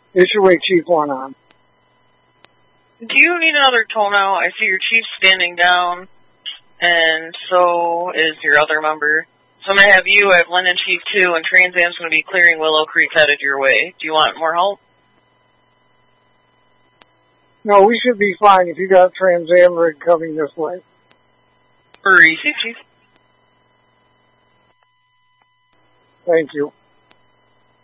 Issueway Chief 1 on. Do you need another tow now? I see your chief standing down, and so is your other member. So I'm going to have you at Linden Chief 2, and Trans Am's going to be clearing Willow Creek headed your way. Do you want more help? No, we should be fine if you got Trans Am rig coming this way. Receive, Chief. Thank you.